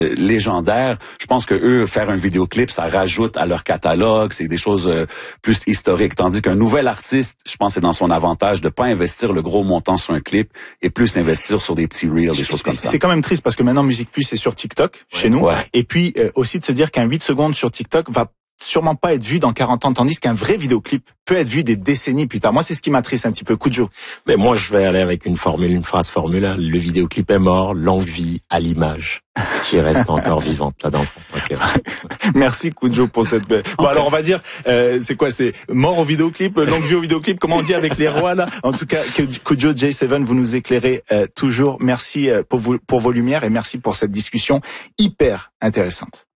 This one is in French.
légendaires. Je pense que eux, faire un vidéoclip, ça rajoute à leur catalogue, c'est des choses plus historiques. Tandis qu'un nouvel artiste, je pense, c'est dans son avantage de pas investir le gros montant sur un clip et plus investir sur des petits reels, des choses comme ça. C'est quand même triste parce que maintenant Musique Plus est sur TikTok chez nous, et puis aussi de se dire qu'un 8 secondes sur TikTok va sûrement pas être vu dans 40 ans, tandis qu'un vrai vidéoclip peut être vu des décennies plus tard. Moi, c'est ce qui m'attriste un petit peu. Kujo. Mais moi, je vais aller avec une phrase formule 1. Le vidéoclip est mort, longue vie à l'image, qui reste encore vivante là dans okay. Merci Kujo pour cette... Bon, alors on va dire, c'est quoi? C'est mort au vidéoclip, longue vie au vidéoclip, comment on dit avec les rois là? En tout cas, Kujo J7, vous nous éclairez toujours. Merci pour vos lumières et merci pour cette discussion hyper intéressante.